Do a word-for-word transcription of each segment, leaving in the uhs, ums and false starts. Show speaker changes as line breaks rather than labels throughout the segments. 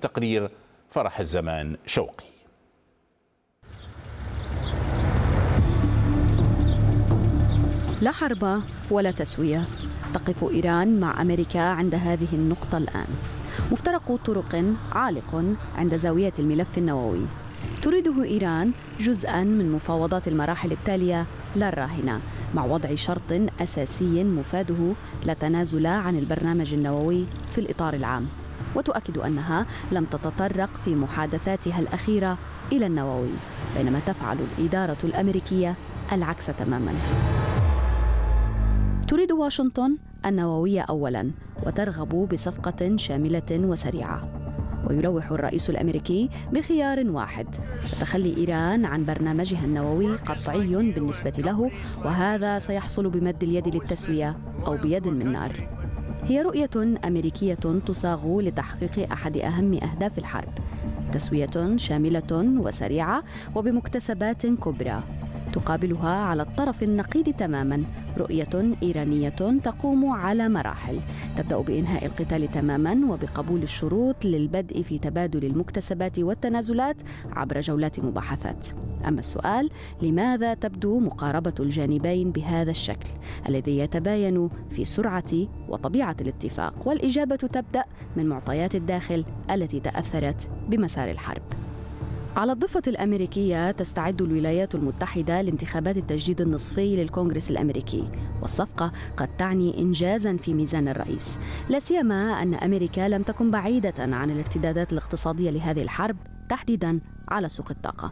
تقرير فرح الزمان شوقي.
لا حرب ولا تسوية، تقف إيران مع أمريكا عند هذه النقطة الآن. مفترق طرق عالق عند زاوية الملف النووي. تريده إيران جزءاً من مفاوضات المراحل التالية لا الراهنة، مع وضع شرط أساسي مفاده لا تنازل عن البرنامج النووي في الإطار العام، وتؤكد أنها لم تتطرق في محادثاتها الأخيرة إلى النووي، بينما تفعل الإدارة الأمريكية العكس تماماً. تريد واشنطن النووية أولاً، وترغب بصفقة شاملة وسريعة. ويلوح الرئيس الأمريكي بخيار واحد: تخلي إيران عن برنامجها النووي قطعي بالنسبة له، وهذا سيحصل بمد اليد للتسوية أو بيد من نار. هي رؤية أمريكية تصاغ لتحقيق أحد أهم أهداف الحرب: تسوية شاملة وسريعة وبمكتسبات كبرى. تقابلها على الطرف النقيض تماما رؤية إيرانية تقوم على مراحل، تبدأ بإنهاء القتال تماما وبقبول الشروط للبدء في تبادل المكتسبات والتنازلات عبر جولات مباحثات. أما السؤال: لماذا تبدو مقاربة الجانبين بهذا الشكل الذي يتباين في سرعة وطبيعة الاتفاق؟ والإجابة تبدأ من معطيات الداخل التي تأثرت بمسار الحرب. على الضفة الأمريكية تستعد الولايات المتحدة لانتخابات التجديد النصفي للكونغرس الأمريكي، والصفقة قد تعني إنجازاً في ميزان الرئيس، لا سيما أن أمريكا لم تكن بعيدة عن الارتدادات الاقتصادية لهذه الحرب، تحديداً على سوق الطاقة.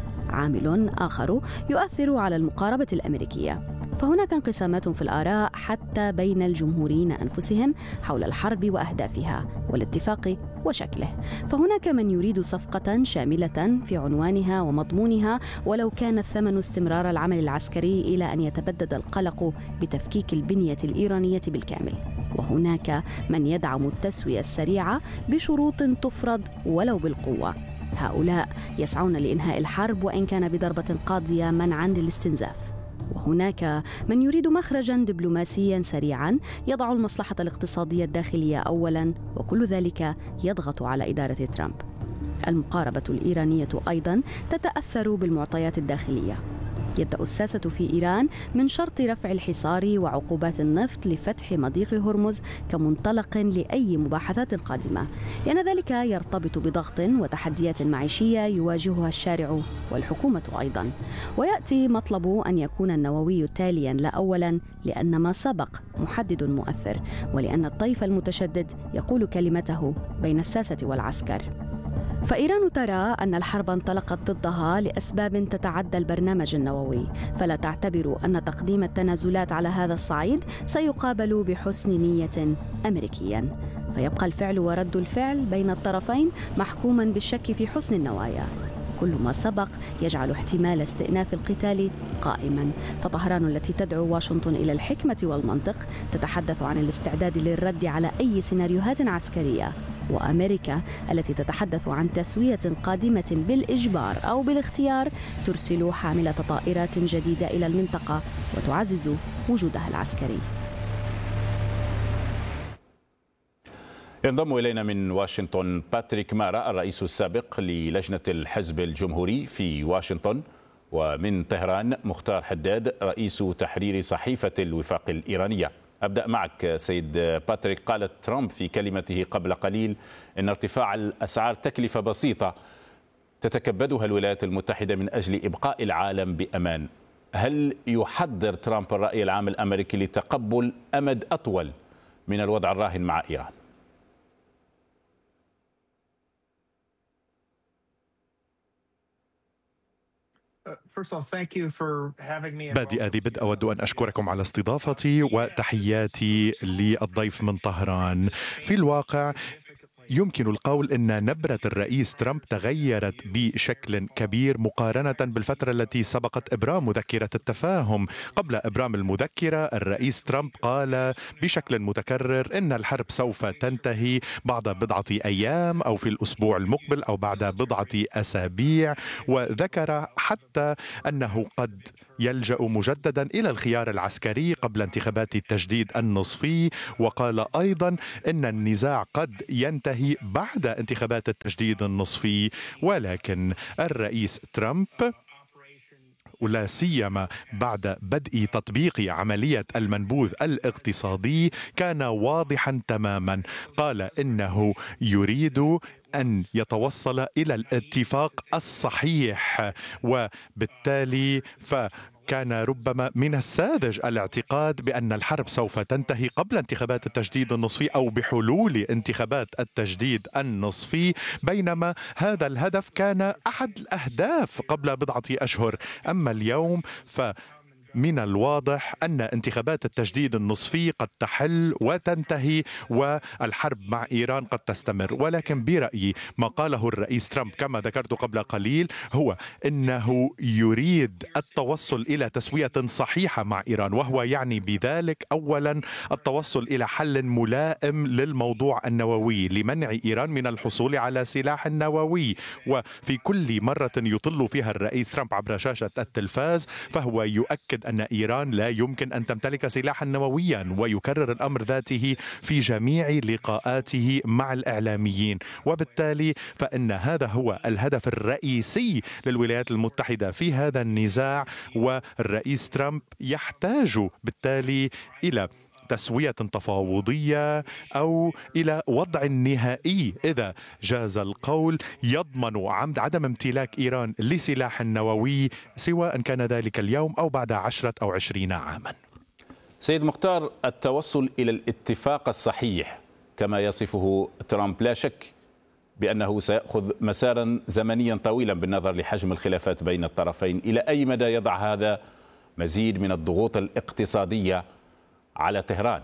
عامل آخر يؤثر على المقاربة الأمريكية، فهناك انقسامات في الآراء حتى بين الجمهوريين أنفسهم حول الحرب وأهدافها والاتفاق وشكله. فهناك من يريد صفقة شاملة في عنوانها ومضمونها، ولو كان الثمن استمرار العمل العسكري إلى أن يتبدد القلق بتفكيك البنية الإيرانية بالكامل. وهناك من يدعم التسوية السريعة بشروط تفرض ولو بالقوة. هؤلاء يسعون لإنهاء الحرب وإن كان بضربة قاضية منعاً للاستنزاف. وهناك من يريد مخرجاً دبلوماسياً سريعاً يضع المصلحة الاقتصادية الداخلية أولاً، وكل ذلك يضغط على إدارة ترامب. المقاربة الإيرانية أيضاً تتأثر بالمعطيات الداخلية. يبدأ الساسة في إيران من شرط رفع الحصار وعقوبات النفط لفتح مضيق هرمز كمنطلق لأي مباحثات قادمة، لأن ذلك يرتبط بضغط وتحديات معيشية يواجهها الشارع والحكومة أيضا. ويأتي مطلب أن يكون النووي تاليا لا أولا، لأن ما سبق محدد مؤثر، ولأن الطيف المتشدد يقول كلمته بين الساسة والعسكر. فإيران ترى أن الحرب انطلقت ضدها لأسباب تتعدى البرنامج النووي، فلا تعتبر أن تقديم التنازلات على هذا الصعيد سيقابل بحسن نية أمريكيا. فيبقى الفعل ورد الفعل بين الطرفين محكوما بالشك في حسن النوايا. كل ما سبق يجعل احتمال استئناف القتال قائما. فطهران التي تدعو واشنطن إلى الحكمة والمنطق تتحدث عن الاستعداد للرد على أي سيناريوهات عسكرية، وأمريكا التي تتحدث عن تسوية قادمة بالإجبار أو بالاختيار ترسل حاملة طائرات جديدة إلى المنطقة وتعزز وجودها العسكري.
ينضم إلينا من واشنطن باتريك مارا، الرئيس السابق للجنة الحزب الجمهوري في واشنطن، ومن طهران مختار حداد، رئيس تحرير صحيفة الوفاق الإيرانية. أبدأ معك سيد باتريك. قالت ترامب في كلمته قبل قليل أن ارتفاع الأسعار تكلفة بسيطة تتكبدها الولايات المتحدة من أجل إبقاء العالم بأمان. هل يحضر ترامب الرأي العام الأمريكي لتقبل أمد أطول من الوضع الراهن مع إيران؟
بادئ ذي بدء أود أن أشكركم على استضافتي وتحياتي للضيف من طهران. في الواقع يمكن القول أن نبرة الرئيس ترامب تغيرت بشكل كبير مقارنة بالفترة التي سبقت إبرام مذكرة التفاهم. قبل إبرام المذكرة الرئيس ترامب قال بشكل متكرر إن الحرب سوف تنتهي بعد بضعة أيام أو في الأسبوع المقبل أو بعد بضعة أسابيع، وذكر حتى أنه قد يلجأ مجددا إلى الخيار العسكري قبل انتخابات التجديد النصفي. وقال أيضا إن النزاع قد ينتهي تنتهي بعد انتخابات التجديد النصفي، ولكن الرئيس ترامب ولا سيما بعد بدء تطبيق عملية المنبوذ الاقتصادي كان واضحا تماما. قال إنه يريد أن يتوصل إلى الاتفاق الصحيح، وبالتالي ف كان ربما من الساذج الاعتقاد بأن الحرب سوف تنتهي قبل انتخابات التجديد النصفي أو بحلول انتخابات التجديد النصفي، بينما هذا الهدف كان أحد الأهداف قبل بضعة أشهر. أما اليوم ف من الواضح أن انتخابات التجديد النصفي قد تحل وتنتهي والحرب مع إيران قد تستمر. ولكن برأيي ما قاله الرئيس ترامب كما ذكرت قبل قليل هو أنه يريد التوصل إلى تسوية صحيحة مع إيران، وهو يعني بذلك أولا التوصل إلى حل ملائم للموضوع النووي لمنع إيران من الحصول على سلاح نووي. وفي كل مرة يطل فيها الرئيس ترامب عبر شاشة التلفاز فهو يؤكد أن إيران لا يمكن أن تمتلك سلاحا نوويا، ويكرر الأمر ذاته في جميع لقاءاته مع الإعلاميين. وبالتالي فإن هذا هو الهدف الرئيسي للولايات المتحدة في هذا النزاع، والرئيس ترامب يحتاج بالتالي إلى تسوية تفاوضية أو إلى وضع نهائي إذا جاز القول يضمن عدم امتلاك إيران لسلاح نووي سواء كان ذلك اليوم أو بعد عشرة أو عشرين عاما.
سيد مختار، التوصل إلى الاتفاق الصحيح كما يصفه ترامب لا شك بأنه سيأخذ مسارا زمنيا طويلا بالنظر لحجم الخلافات بين الطرفين. إلى أي مدى يضع هذا مزيد من الضغوط الاقتصادية على طهران؟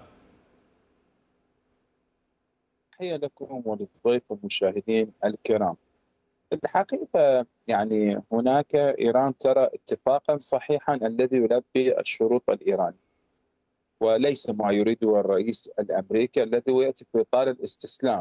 تحية لكم وللضيف والمشاهدين الكرام. الحقيقة يعني هناك إيران ترى اتفاقا صحيحا الذي يلبي الشروط الإيرانية، وليس ما يريده الرئيس الأمريكي الذي يأتي في إطار الاستسلام.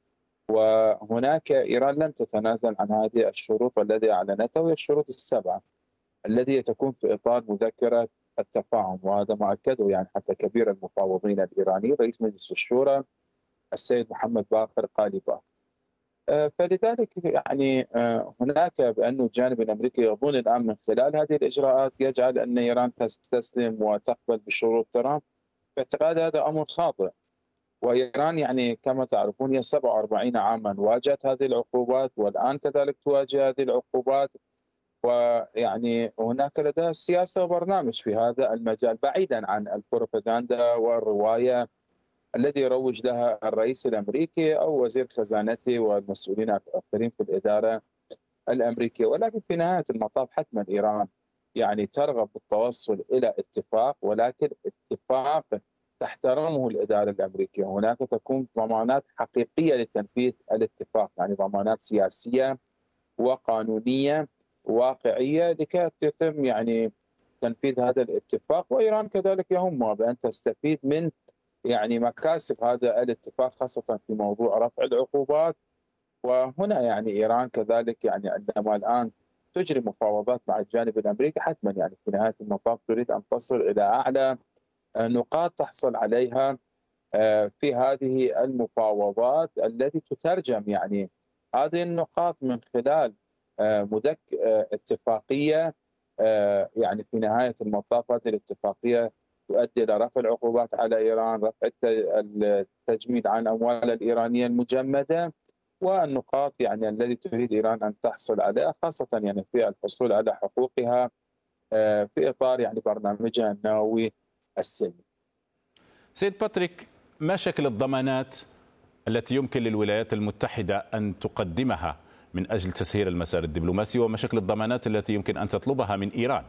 وهناك إيران لن تتنازل عن هذه الشروط التي أعلنتها، وهي الشروط السبعة التي تكون في إطار مذكرة التفاهم، وهذا ما أكده يعني حتى كبير المفاوضين الإيراني رئيس مجلس الشورى السيد محمد باقر قالباف. فلذلك يعني هناك بأن الجانب الأمريكي يظن الآن من خلال هذه الإجراءات يجعل أن إيران تستسلم وتقبل بشروط ترامب. باعتقاد هذا أمر خاطئ. وإيران يعني كما تعرفون هي سبعة وأربعين عاما واجهت هذه العقوبات، والآن كذلك تواجه هذه العقوبات، ويعني هناك لديها سياسة وبرنامج في هذا المجال بعيدا عن البروباغندا والرواية الذي يروج لها الرئيس الأمريكي أو وزير خزانته والمسؤولين الآخرين في الإدارة الأمريكية. ولكن في نهاية المطاف حتما إيران يعني ترغب بالتوصل إلى اتفاق، ولكن اتفاق تحترمه الإدارة الأمريكية. هناك تكون ضمانات حقيقية لتنفيذ الاتفاق، يعني ضمانات سياسية وقانونية واقعية لكي يتم يعني تنفيذ هذا الاتفاق. وإيران كذلك يهمها بأن تستفيد من يعني مكاسب هذا الاتفاق، خاصة في موضوع رفع العقوبات. وهنا يعني إيران كذلك يعني عندما الآن تجري مفاوضات مع الجانب الأمريكي حتما يعني في نهاية المطاف تريد أن تصل إلى أعلى نقاط تحصل عليها في هذه المفاوضات التي تترجم يعني هذه النقاط من خلال مدك اتفاقية. يعني في نهاية المطاف هذه الاتفاقية تؤدي إلى رفع العقوبات على إيران، رفع التجميد عن الأموال الإيرانية المجمدة، والنقاط يعني التي تريد إيران أن تحصل عليها، خاصة يعني في الحصول على حقوقها في إطار يعني برنامجها النووي السلمي.
سيد باتريك، ما شكل الضمانات التي يمكن للولايات المتحدة أن تقدمها من أجل تسهيل المسار الدبلوماسي، وما شكل الضمانات التي يمكن أن تطلبها من إيران؟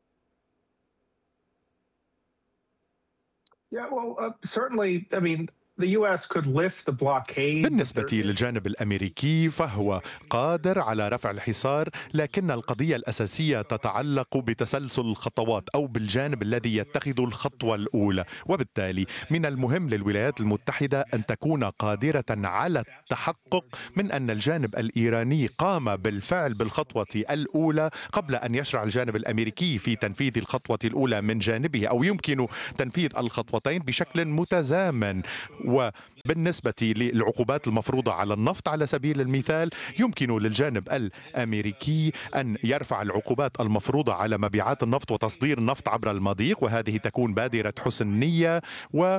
Yeah, well, uh, certainly, I mean,
بالنسبة للجانب الأمريكي فهو قادر على رفع الحصار، لكن القضية الأساسية تتعلق بتسلسل الخطوات أو بالجانب الذي يتخذ الخطوة الأولى، وبالتالي من المهم للولايات المتحدة أن تكون قادرة على التحقق من أن الجانب الإيراني قام بالفعل بالخطوة الأولى قبل أن يشرع الجانب الأمريكي في تنفيذ الخطوة الأولى من جانبه، أو يمكن تنفيذ الخطوتين بشكل متزامن. وبالنسبة للعقوبات المفروضة على النفط على سبيل المثال، يمكن للجانب الأمريكي أن يرفع العقوبات المفروضة على مبيعات النفط وتصدير النفط عبر المضيق، وهذه تكون بادرة حسن نية. و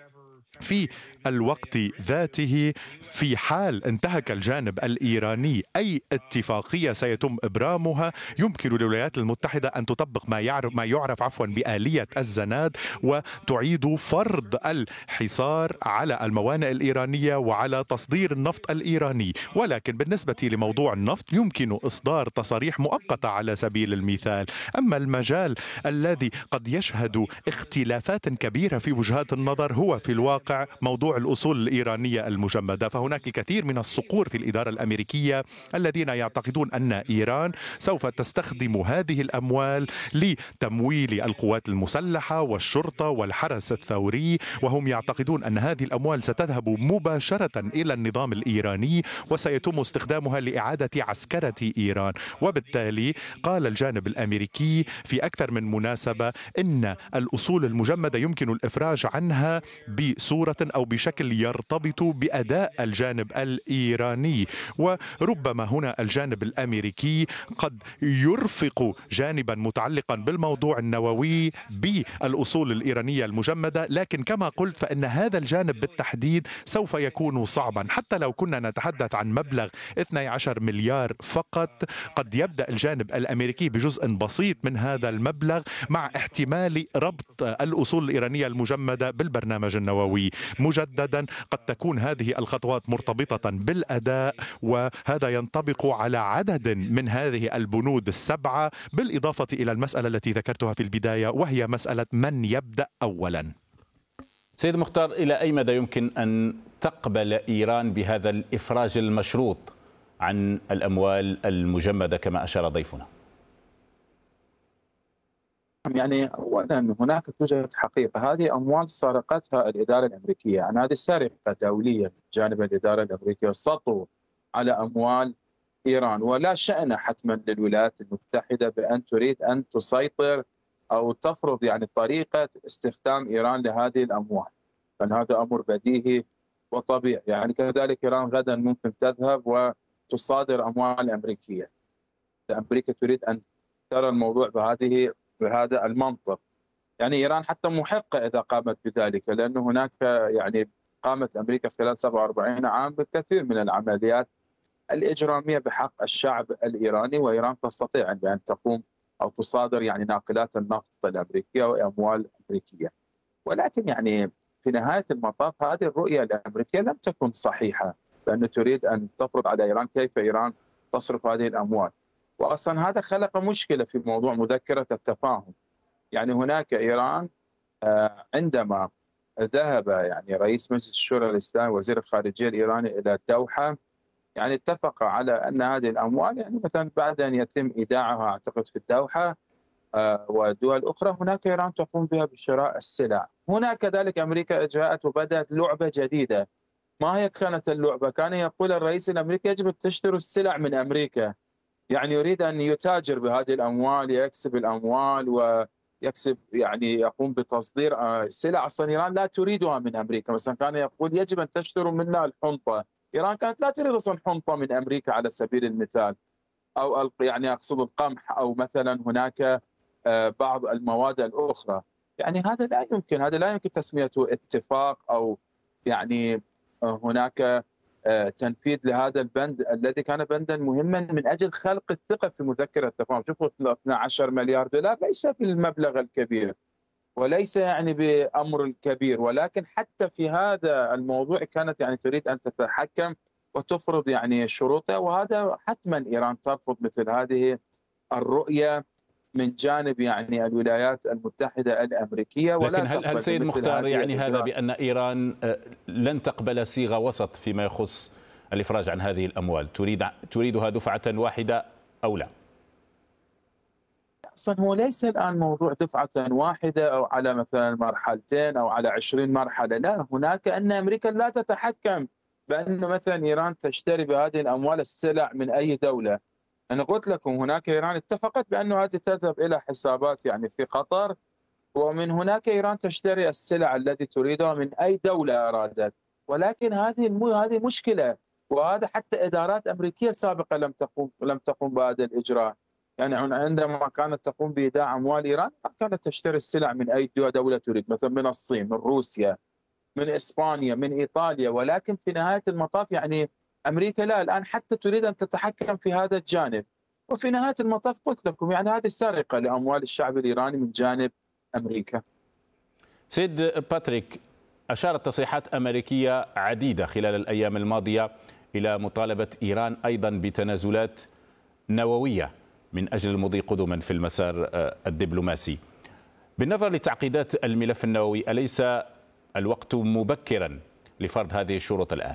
في الوقت ذاته في حال انتهك الجانب الإيراني أي اتفاقية سيتم إبرامها، يمكن للولايات المتحدة أن تطبق ما يعرف ما يعرف عفوا بآلية الزناد، وتعيد فرض الحصار على الموانئ الإيرانية وعلى تصدير النفط الإيراني. ولكن بالنسبة لموضوع النفط يمكن إصدار تصاريح مؤقتة على سبيل المثال. أما المجال الذي قد يشهد اختلافات كبيرة في وجهات النظر هو في الواقع موضوع الأصول الإيرانية المجمدة. فهناك الكثير من الصقور في الإدارة الأمريكية الذين يعتقدون أن إيران سوف تستخدم هذه الأموال لتمويل القوات المسلحة والشرطة والحرس الثوري، وهم يعتقدون أن هذه الأموال ستذهب مباشرة إلى النظام الإيراني وسيتم استخدامها لإعادة عسكرة إيران. وبالتالي قال الجانب الأمريكي في أكثر من مناسبة إن الأصول المجمدة يمكن الإفراج عنها بصورة أو بشكل يرتبط بأداء الجانب الإيراني. وربما هنا الجانب الأمريكي قد يرفق جانبا متعلقا بالموضوع النووي بالأصول الإيرانية المجمدة، لكن كما قلت فإن هذا الجانب بالتحديد سوف يكون صعبا. حتى لو كنا نتحدث عن مبلغ اثني عشر مليار فقط، قد يبدأ الجانب الأمريكي بجزء بسيط من هذا المبلغ مع احتمال ربط الأصول الإيرانية المجمدة بالبرنامج النووي. مجددا قد تكون هذه الخطوات مرتبطة بالأداء، وهذا ينطبق على عدد من هذه البنود السبعة، بالإضافة إلى المسألة التي ذكرتها في البداية وهي مسألة من يبدأ أولا.
سيد مختار، إلى أي مدى يمكن أن تقبل إيران بهذا الإفراج المشروط عن الأموال المجمدة كما أشار ضيفنا؟
يعني أولا هناك توجد حقيقة، هذه أموال سرقتها الإدارة الأمريكية، يعني هذه سرقة دولية جانب الإدارة الأمريكية، سطو على أموال إيران، ولا شأن حتما للولايات المتحدة بأن تريد أن تسيطر أو تفرض يعني طريقة استخدام إيران لهذه الأموال، لأن هذا أمر بديهي وطبيعي. يعني كذلك إيران غدا ممكن تذهب وتصادر أموال أمريكية. أمريكا تريد أن ترى الموضوع بهذه بهذا المنطق. يعني إيران حتى محقة إذا قامت بذلك، لأن هناك يعني قامت أمريكا خلال سبعة وأربعين عام بالكثير من العمليات الإجرامية بحق الشعب الإيراني، وإيران تستطيع أن تقوم أو تصادر يعني ناقلات النفط الأمريكية وأموال أمريكية. ولكن يعني في نهاية المطاف هذه الرؤية الأمريكية لم تكن صحيحة، لأن تريد أن تفرض على إيران كيف إيران تصرف هذه الأموال. وأصلا هذا خلق مشكلة في موضوع مذكرة التفاهم. يعني هناك إيران عندما ذهب يعني رئيس مجلس الشورى الإسلامي وزير الخارجية الإيراني إلى الدوحة، يعني اتفق على أن هذه الأموال يعني مثلا بعد أن يتم إيداعها أعتقد في الدوحة ودول أخرى، هناك إيران تقوم بها بشراء السلع. هنا كذلك أمريكا جاءت وبدأت لعبة جديدة. ما هي كانت اللعبة؟ كان يقول الرئيس الأمريكي يجب أن تشتروا السلع من أمريكا، يعني يريد أن يتاجر بهذه الأموال، يكسب الأموال ويكسب يعني يقوم بتصدير سلع أصلا إيران لا تريدها من أمريكا. مثلا كان يقول يجب أن تشتروا منا الحنطة، إيران كانت لا تريد أصلا حنطة من أمريكا على سبيل المثال، أو يعني أقصد القمح، أو مثلا هناك بعض المواد الأخرى. يعني هذا لا يمكن، هذا لا يمكن تسميته اتفاق أو يعني هناك تنفيذ لهذا البند الذي كان بندا مهما من أجل خلق الثقة في مذكرة التفاهم. شوفوا اثني عشر مليار دولار ليس بالمبلغ الكبير وليس يعني بأمر الكبير، ولكن حتى في هذا الموضوع كانت يعني تريد أن تتحكم وتفرض يعني شروطها، وهذا حتما إيران ترفض مثل هذه الرؤية من جانب يعني الولايات المتحدة الأمريكية. ولا
لكن هل هل سيد مختار يعني هذا بأن إيران لن تقبل صيغة وسط فيما يخص الإفراج عن هذه الأموال، تريد تريدها دفعة واحدة أو لا؟
أصلا هو ليس الآن موضوع دفعة واحدة أو على مثلا مرحلتين أو على عشرين مرحلة، لا، هناك أن أمريكا لا تتحكم بأن مثلا إيران تشتري بهذه الأموال السلع من أي دولة. أنا قلت لكم هناك إيران اتفقت بأن هذه تذهب إلى حسابات يعني في قطر، ومن هناك إيران تشتري السلع التي تريدها من أي دولة أرادت. ولكن هذه هذه مشكلة، وهذا حتى إدارات أمريكية سابقة لم تقوم لم تقوم بهذا الإجراء. يعني عندما كانت تقوم بإيداع أموال إيران كانت تشتري السلع من أي دولة تريد، مثلا من الصين، من روسيا، من إسبانيا، من إيطاليا. ولكن في نهاية المطاف يعني أمريكا لا، الآن حتى تريد أن تتحكم في هذا الجانب. وفي نهاية المطاف قلت لكم يعني هذه سرقة لأموال الشعب الإيراني من جانب أمريكا.
سيد باتريك، أشارت تصريحات أمريكية عديدة خلال الأيام الماضية إلى مطالبة إيران أيضا بتنازلات نووية من أجل المضي قدما في المسار الدبلوماسي. بالنظر لتعقيدات الملف النووي، أليس الوقت مبكرا لفرض هذه الشروط الآن؟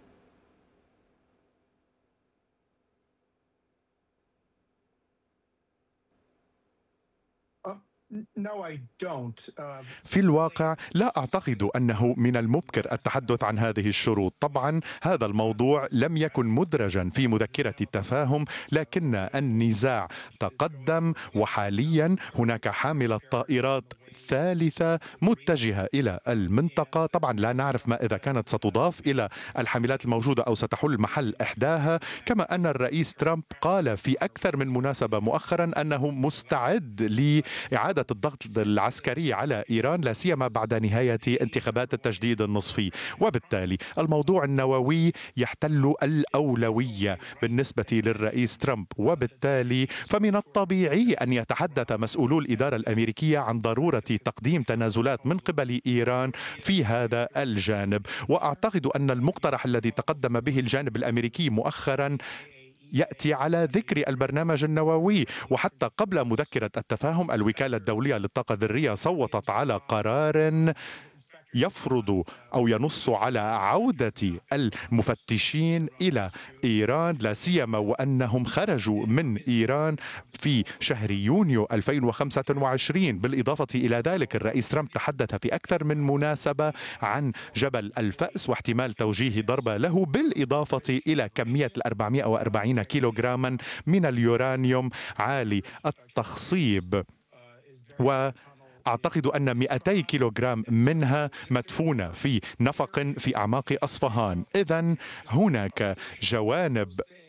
في الواقع لا أعتقد أنه من المبكر التحدث عن هذه الشروط. طبعا هذا الموضوع لم يكن مدرجا في مذكرة التفاهم، لكن النزاع تقدم، وحاليا هناك حاملة طائرات ثالثة متجهة إلى المنطقة. طبعا لا نعرف ما إذا كانت ستضاف إلى الحاملات الموجودة أو ستحل محل إحداها. كما أن الرئيس ترامب قال في أكثر من مناسبة مؤخرا أنه مستعد لإعادة الضغط العسكري على إيران، لا سيما بعد نهاية انتخابات التجديد النصفي. وبالتالي الموضوع النووي يحتل الأولوية بالنسبة للرئيس ترامب، وبالتالي فمن الطبيعي أن يتحدث مسؤولو الإدارة الأمريكية عن ضرورة تقديم تنازلات من قبل إيران في هذا الجانب. وأعتقد أن المقترح الذي تقدم به الجانب الأمريكي مؤخرا يأتي على ذكر البرنامج النووي. وحتى قبل مذكرة التفاهم الوكالة الدولية للطاقة الذرية صوتت على قرار يفرض أو ينص على عودة المفتشين إلى إيران، لا سيما وأنهم خرجوا من إيران في شهر يونيو ألفين وخمسة وعشرين. بالإضافة إلى ذلك الرئيس ترامب تحدث في أكثر من مناسبة عن جبل الفأس واحتمال توجيه ضربة له، بالإضافة إلى كمية أربعمئة وأربعين كيلوغراما من اليورانيوم عالي التخصيب، و أعتقد أن مئتي كيلوغرام منها مدفونة في نفق في أعماق أصفهان. إذن هناك جوانب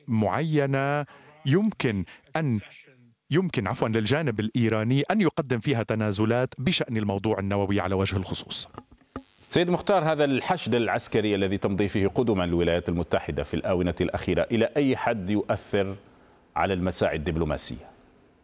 معينة يمكن أن يمكن عفوا للجانب الإيراني أن يقدم فيها تنازلات بشأن الموضوع النووي على وجه الخصوص.
سيد مختار، هذا الحشد العسكري الذي تمضي فيه قدما الولايات المتحدة في الآونة الأخيرة إلى أي حد يؤثر على المساعي الدبلوماسية؟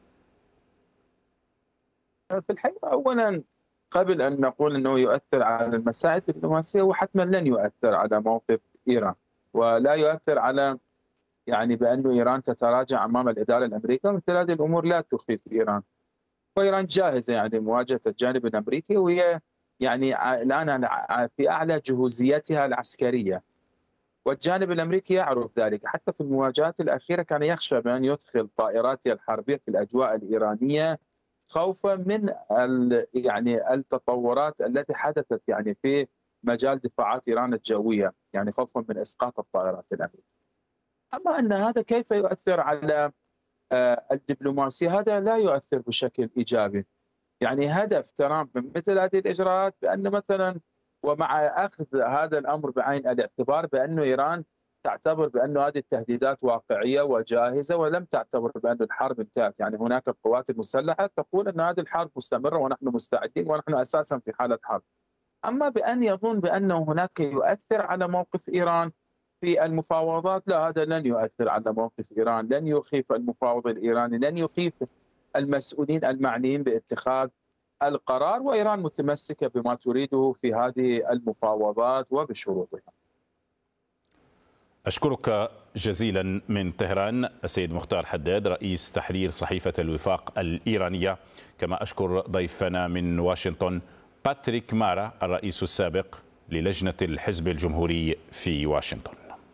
في الحقيقة أولا قبل أن نقول أنه يؤثر على المساعي الدبلوماسية، وحتما لن يؤثر على موقف إيران، ولا يؤثر على يعني بأن إيران تتراجع أمام الإدارة الأمريكية. مثل هذه الأمور لا تخيف إيران، وإيران جاهزة يعني لمواجهة الجانب الأمريكي، وهي يعني الآن في أعلى جهوزيتها العسكرية، والجانب الأمريكي يعرف ذلك. حتى في المواجهات الأخيرة كان يخشى بأن يدخل طائراته الحربية في الأجواء الإيرانية خوفا من يعني التطورات التي حدثت يعني في مجال دفاعات إيران الجوية، يعني خوفا من إسقاط الطائرات الأمريكية. أما أن هذا كيف يؤثر على الدبلوماسية، هذا لا يؤثر بشكل إيجابي. يعني هدف ترامب من مثل هذه الإجراءات بأن مثلا، ومع أخذ هذا الأمر بعين الاعتبار بأن إيران تعتبر بأن هذه التهديدات واقعية وجاهزة، ولم تعتبر بأن الحرب انتهت. يعني هناك القوات المسلحة تقول أن هذه الحرب مستمرة ونحن مستعدين ونحن أساسا في حالة حرب. أما بأن يظن بأنه هناك يؤثر على موقف إيران في المفاوضات، لا، هذا لن يؤثر على موقف إيران، لن يخيف المفاوض الإيراني، لن يخيف المسؤولين المعنيين باتخاذ القرار، وإيران متمسكة بما تريده في هذه المفاوضات وبشروطها.
أشكرك جزيلا من طهران السيد مختار حداد رئيس تحرير صحيفة الوفاق الإيرانية. كما أشكر ضيفنا من واشنطن باتريك مارا الرئيس السابق للجنة الحزب الجمهوري في واشنطن.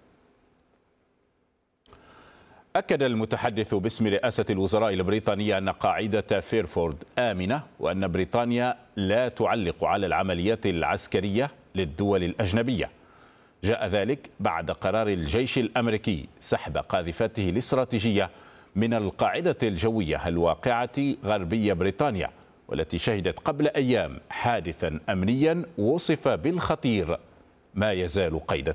أكد المتحدث باسم رئاسة الوزراء البريطانية أن قاعدة فيرفورد آمنة وأن بريطانيا لا تعلق على العمليات العسكرية للدول الأجنبية. جاء ذلك بعد قرار الجيش الأمريكي سحب قاذفاته الاستراتيجية من القاعدة الجوية الواقعة غربي بريطانيا، والتي شهدت قبل أيام حادثا أمنيا وصف بالخطير ما يزال قيد